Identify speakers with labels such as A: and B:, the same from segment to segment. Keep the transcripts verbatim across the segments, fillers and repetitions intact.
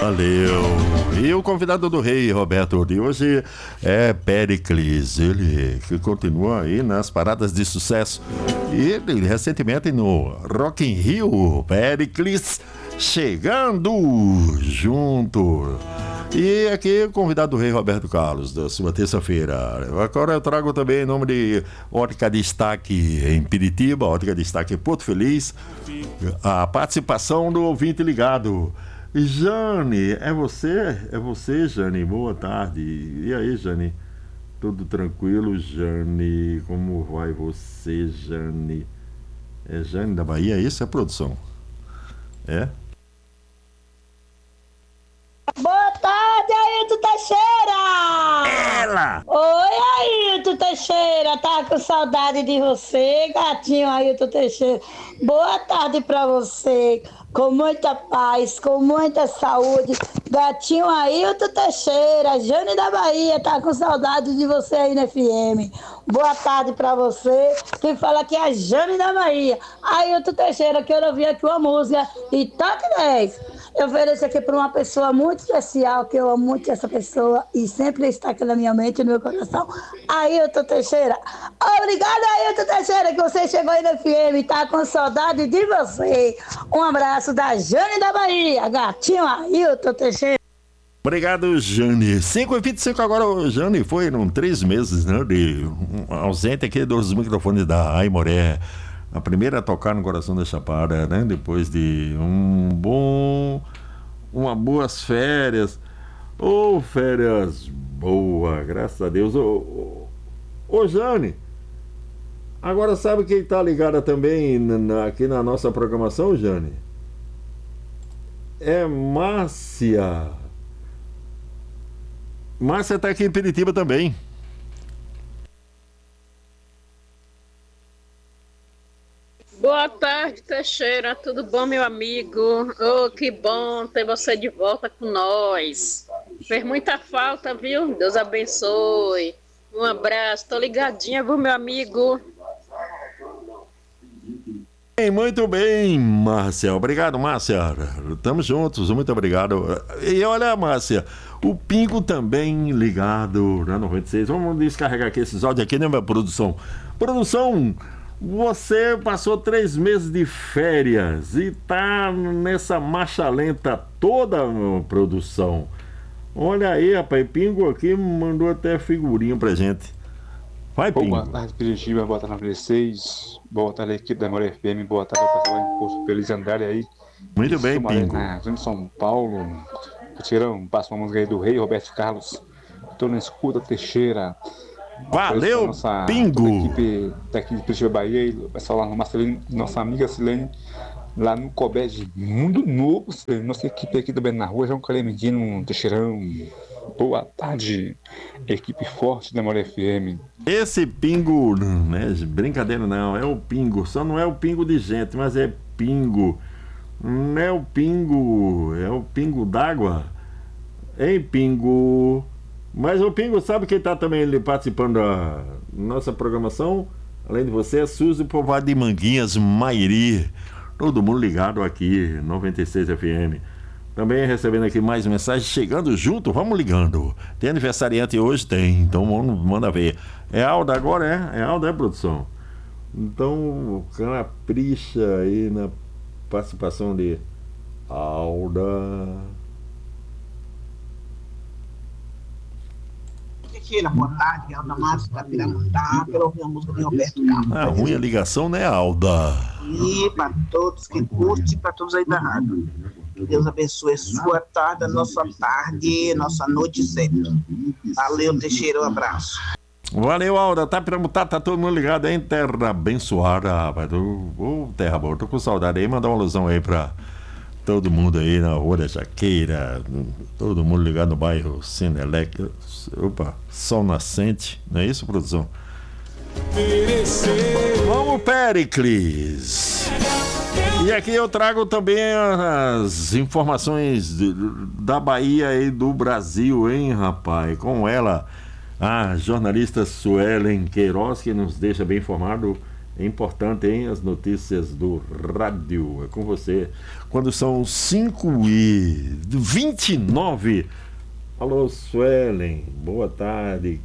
A: Valeu. E o convidado do Rei, Roberto, de hoje é Péricles, ele que continua aí nas paradas de sucesso. E ele, recentemente no Rock in Rio, Péricles chegando junto. E aqui o convidado do Rei Roberto Carlos, da sua terça-feira. Agora eu trago também em nome de Ótica Destaque em Piritiba, Ótica Destaque em Porto Feliz, a participação do ouvinte ligado. Jane, é você? É você, Jane? Boa tarde. E aí, Jane? Tudo tranquilo, Jane? Como vai você, Jane? É Jane da Bahia? Isso é produção? É?
B: Boa tarde, Ailton Teixeira!
A: Ela!
B: Oi, Ailton Teixeira, tá com saudade de você, gatinho Ailton Teixeira. Boa tarde pra você, com muita paz, com muita saúde. Gatinho Ailton Teixeira, Jane da Bahia, tá com saudade de você aí na F M. Boa tarde pra você. Quem fala aqui é a Jane da Bahia. Ailton Teixeira, quero ouvir aqui uma música e toque dez. Eu ofereço aqui para uma pessoa muito especial, que eu amo muito essa pessoa e sempre está aqui na minha mente e no meu coração. Ailton Teixeira. Obrigada, Ailton Teixeira, que você chegou aí na F M e está com saudade de você. Um abraço da Jane da Bahia, gatinho Ailton Teixeira.
A: Obrigado, Jane. cinco e vinte e cinco agora, Jane, foram três meses, né, de um, ausente aqui dos microfones da Aimoré. A primeira a tocar no coração da Chapada, né? Depois de um bom... uma boas férias. Ô, oh, férias boa, graças a Deus. Ô, oh, oh, oh, Jane, agora sabe quem tá ligada também na, aqui na nossa programação, Jane? É Márcia. Márcia tá aqui em Piritiba também.
C: Boa tarde, Teixeira. Tudo bom, meu amigo? Oh, que bom ter você de volta com nós. Fez muita falta, viu? Deus abençoe. Um abraço. Tô ligadinha, viu, meu amigo?
A: Muito bem, Márcia. Obrigado, Márcia. Estamos juntos. Muito obrigado. E olha, Márcia, o Pingo também ligado na noventa e seis. Vamos descarregar aqui esses áudios aqui, né, minha produção? Produção... Você passou três meses de férias e tá nessa marcha lenta toda a produção. Olha aí, rapaz, Pingo aqui mandou até figurinha pra gente. Vai, Pingo.
D: Boa tarde, Piritiba, boa tarde, noventa e seis. Boa tarde, equipe da Memória F M. Boa tarde, pessoal em Posto Feliz Andrade aí.
A: Muito bem, Pingo.
D: Na zona de São Paulo. Tirão, passa uma música aí do Rei Roberto Carlos. Tô na escuta, Teixeira.
A: Valeu,
D: nossa,
A: Pingo!
D: A equipe daqui de Piritiba, Bahia, o pessoal lá no Marcelino, nossa amiga Silene, lá no Cobed, Mundo Novo, nossa equipe aqui também na rua, João Calemedino, Teixeirão. Boa tarde, equipe forte da Memória F M.
A: Esse Pingo, não é brincadeira não, é o Pingo, só não é o Pingo de gente, mas é Pingo. Não é o Pingo, é o Pingo d'água. Ei, Pingo... Mas o Pingo, sabe quem está também participando da nossa programação? Além de você, é Suzy Povoado de Manguinhas, Mairi. Todo mundo ligado aqui, noventa e seis F M. Também recebendo aqui mais mensagens, chegando junto, vamos ligando. Tem aniversariante hoje? Tem, então manda ver. É Alda agora, é? É Alda, é, produção? Então, capricha aí na participação de Alda...
E: Teixeira, boa tarde, Alda Márcia da Piramutá, quero ouvir a música de Roberto Carlos.
A: Ah, ruim a ligação, né, Alda?
E: E para todos que curtem, para todos aí da rádio. Que Deus abençoe sua tarde, a nossa tarde, nossa noite sempre. Valeu, Teixeira, um abraço.
A: Valeu, Alda, tá Piramutá, tá todo mundo ligado, hein? Terra abençoada, rapaz. Ô, oh, terra boa, tô com saudade aí, mandar uma alusão aí pra todo mundo aí na Rua da Jaqueira, todo mundo ligado no bairro Cinelec, opa, Sol Nascente, não é isso, produção? Vamos, Péricles! E aqui eu trago também as informações de, da Bahia e do Brasil, hein, rapaz? Com ela, a jornalista Suelen Queiroz, que nos deixa bem informado É importante, hein? As notícias do rádio. É com você. Quando são cinco e vinte e nove. Alô, Suelen. Boa tarde.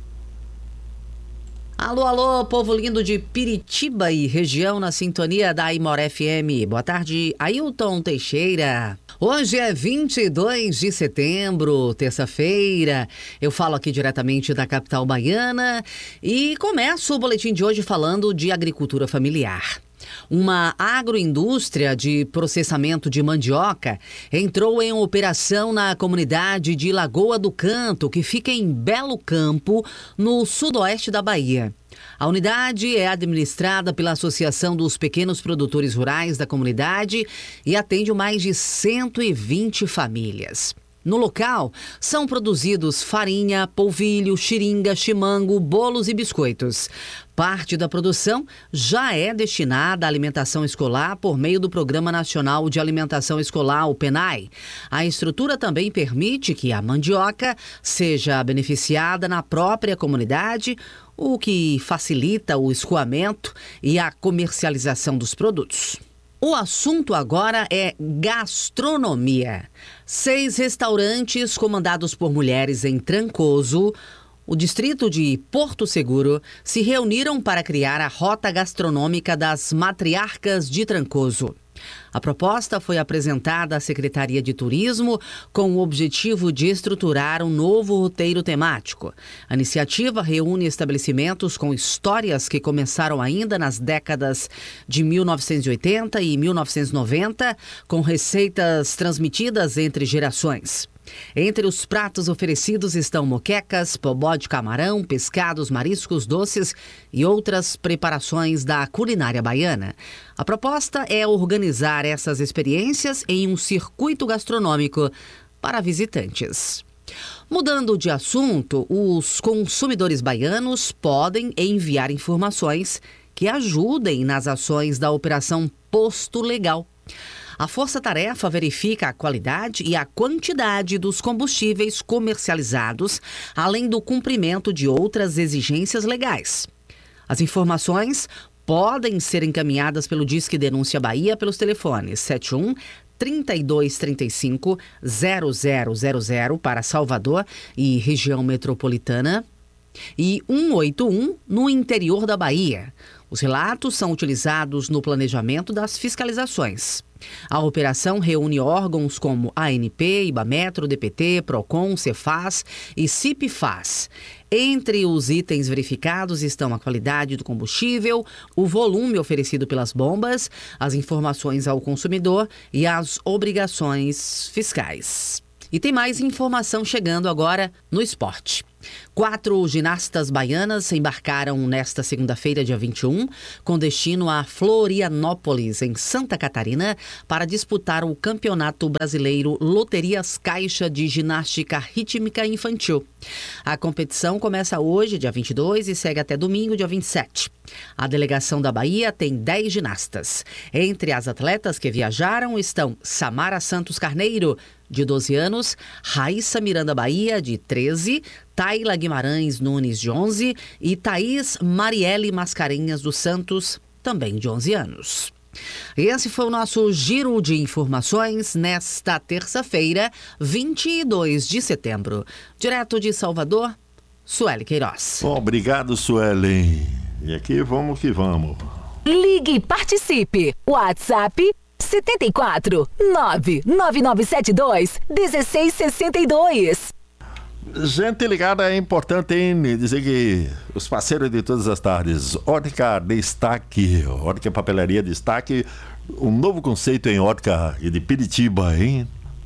F: Alô, alô, povo lindo de Piritiba e região na sintonia da Aimora F M. Boa tarde, Ailton Teixeira. Hoje é vinte e dois de setembro, terça-feira. Eu falo aqui diretamente da capital baiana e começo o boletim de hoje falando de agricultura familiar. Uma agroindústria de processamento de mandioca entrou em operação na comunidade de Lagoa do Canto, que fica em Belo Campo, no sudoeste da Bahia. A unidade é administrada pela Associação dos Pequenos Produtores Rurais da comunidade e atende mais de cento e vinte famílias. No local, são produzidos farinha, polvilho, xiringa, chimango, bolos e biscoitos. Parte da produção já é destinada à alimentação escolar por meio do Programa Nacional de Alimentação Escolar, o PENAI. A estrutura também permite que a mandioca seja beneficiada na própria comunidade, o que facilita o escoamento e a comercialização dos produtos. O assunto agora é gastronomia. Seis restaurantes comandados por mulheres em Trancoso, o distrito de Porto Seguro, se reuniram para criar a Rota Gastronômica das Matriarcas de Trancoso. A proposta foi apresentada à Secretaria de Turismo com o objetivo de estruturar um novo roteiro temático. A iniciativa reúne estabelecimentos com histórias que começaram ainda nas décadas de mil novecentos e oitenta e mil novecentos e noventa, com receitas transmitidas entre gerações. Entre os pratos oferecidos estão moquecas, pobó de camarão, pescados, mariscos, doces e outras preparações da culinária baiana. A proposta é organizar essas experiências em um circuito gastronômico para visitantes. Mudando de assunto, os consumidores baianos podem enviar informações que ajudem nas ações da Operação Posto Legal. A Força-Tarefa verifica a qualidade e a quantidade dos combustíveis comercializados, além do cumprimento de outras exigências legais. As informações podem ser encaminhadas pelo Disque Denúncia Bahia pelos telefones sete um, trinta e dois, trinta e cinco, zero zero zero zero para Salvador e região metropolitana e um oito um no interior da Bahia. Os relatos são utilizados no planejamento das fiscalizações. A operação reúne órgãos como A N P, Ibametro, D P T, Procon, Cefaz e Cipfaz. Entre os itens verificados estão a qualidade do combustível, o volume oferecido pelas bombas, as informações ao consumidor e as obrigações fiscais. E tem mais informação chegando agora no esporte. Quatro ginastas baianas embarcaram nesta segunda-feira, dia vinte e um, com destino a Florianópolis, em Santa Catarina, para disputar o Campeonato Brasileiro Loterias Caixa de Ginástica Rítmica Infantil. A competição começa hoje, dia vinte e dois, e segue até domingo, dia vinte e sete. A delegação da Bahia tem dez ginastas. Entre as atletas que viajaram estão Samara Santos Carneiro, de doze anos, Raíssa Miranda Bahia, de treze, Tayla Guimarães Nunes, de onze, e Thaís Marielle Mascarenhas dos Santos, também de onze anos. Esse foi o nosso giro de informações nesta terça-feira, vinte e dois de setembro. Direto de Salvador, Sueli Queiroz.
A: Bom, obrigado, Sueli. E aqui vamos que vamos.
G: Ligue e participe. WhatsApp setenta e quatro, nove nove nove sete dois, um seis seis dois.
A: Gente ligada, é importante hein, dizer que os parceiros de todas as tardes, Ótica Destaque, Ótica Papelaria Destaque, um novo conceito em ótica de Piritiba, hein?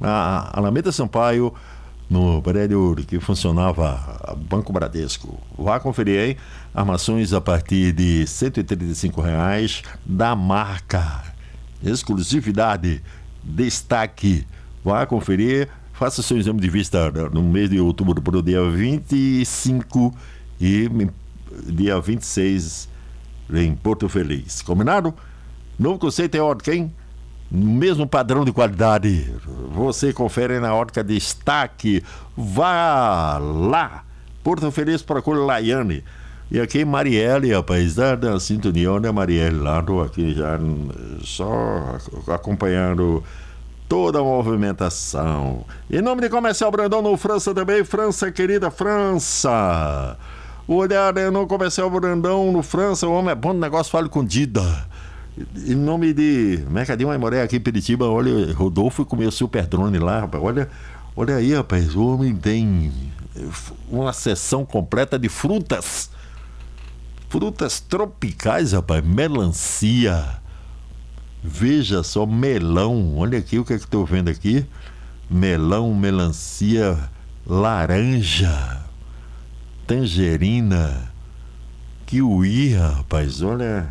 A: A Alameda Sampaio, no prédio que funcionava Banco Bradesco. Vá conferir, hein? Armações a partir de cento e trinta e cinco reais da marca. Exclusividade, Destaque. Vá conferir, faça o seu exame de vista no mês de outubro para o dia vinte e cinco e dia vinte e seis em Porto Feliz. Combinado? Novo conceito é ótica, hein? Mesmo padrão de qualidade. Você confere na Ótica Destaque. Vá lá. Porto Feliz, procure Laiane. E aqui Marielle, rapaz, da, da sintonia, onde é Marielle? Lá, tô aqui já só acompanhando toda a movimentação. Em nome de Comercial Brandão no França também, França, querida França. Olhar no Comercial Brandão no França, o homem é bom no negócio, fale com Dida. Em nome de Mercadinho Aimoré aqui em Piritiba, olha, Rodolfo comeu super drone lá, rapaz, olha, olha aí, rapaz, o homem tem uma seção completa de frutas. Frutas tropicais, rapaz, melancia. Veja só, melão. Olha aqui o que é que estou vendo aqui. Melão, melancia, laranja, tangerina, kiwi, rapaz, olha.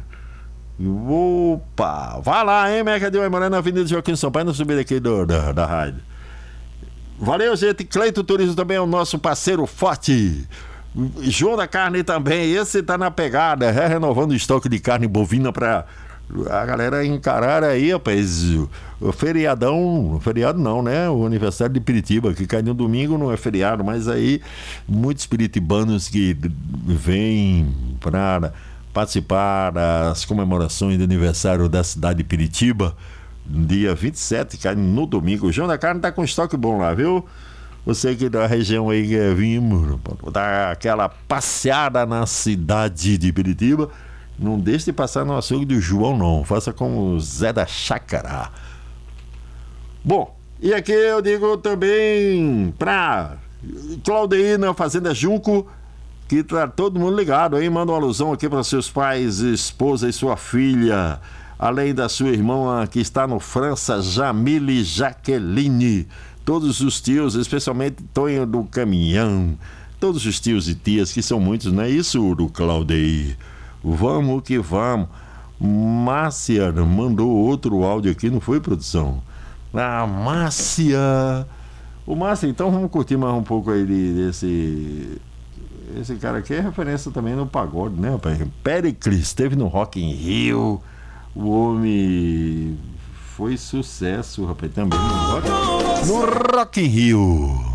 A: Opa! Vai lá, hein, Mercadinho Aimoré, na Avenida Joaquim Sampaio, na subida aqui do, da, da rádio. Valeu, gente. Cleito Turismo também é o nosso parceiro forte. João da Carne também, esse tá na pegada, é, renovando o estoque de carne bovina pra a galera encarar aí, rapaz, o feriadão, feriado não, né, o aniversário de Piritiba, que cai no domingo, não é feriado, mas aí muitos piritibanos que vêm pra participar das comemorações de aniversário da cidade de Piritiba, dia vinte e sete, cai no domingo. O João da Carne tá com estoque bom lá, viu? Você que da região aí quer vir dar aquela passeada na cidade de Piritiba, não deixe de passar no açougue do João, não. Faça como o Zé da Chácara. Bom, e aqui eu digo também pra Claudeína Fazenda Junco, que tá todo mundo ligado aí. Manda uma alusão aqui para seus pais, esposa e sua filha, além da sua irmã que está no França, Jamile Jaqueline. Todos os tios, especialmente Tonho do Caminhão, todos os tios e tias, que são muitos, não é isso, do Claudei? Vamos que vamos. Márcia mandou outro áudio aqui, não foi, produção? Ah, Márcia. Ô, Márcia, então vamos curtir mais um pouco aí desse... Esse cara aqui é referência também no pagode, né, rapaz? Pericles, esteve no Rock in Rio, o homem... Foi sucesso, rapaz, também no Rock, no Rock in Rio.